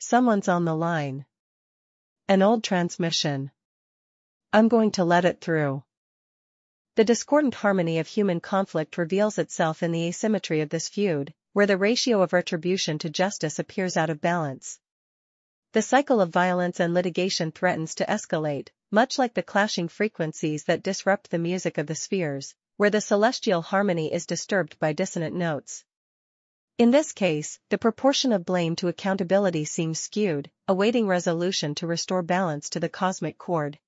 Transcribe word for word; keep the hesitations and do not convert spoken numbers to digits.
Someone's on the line. An old transmission. I'm going to let it through. The discordant harmony of human conflict reveals itself in the asymmetry of this feud, where the ratio of retribution to justice appears out of balance. The cycle of violence and litigation threatens to escalate, much like the clashing frequencies that disrupt the music of the spheres, where the celestial harmony is disturbed by dissonant notes. In this case, the proportion of blame to accountability seems skewed, awaiting resolution to restore balance to the cosmic chord.